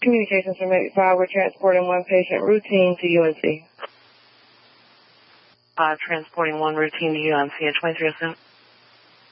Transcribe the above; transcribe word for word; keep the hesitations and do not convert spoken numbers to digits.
Communications from eighty-five, we're transporting one patient routine to U N C. Uh, transporting one routine to U N C at twenty-three oh seven.